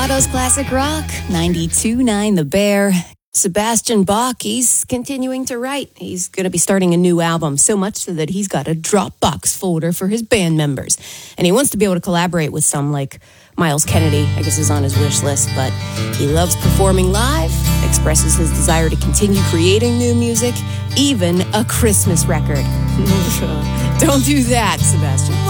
Colorado's classic rock, 92.9 The Bear. Sebastian Bach, he's continuing to write. He's going to be starting a new album, so much so that he's got a Dropbox folder for his band members. And he wants to be able to collaborate with some like Miles Kennedy, I guess is on his wish list, but he loves performing live, expresses his desire to continue creating new music, even a Christmas record. Don't do that, Sebastian.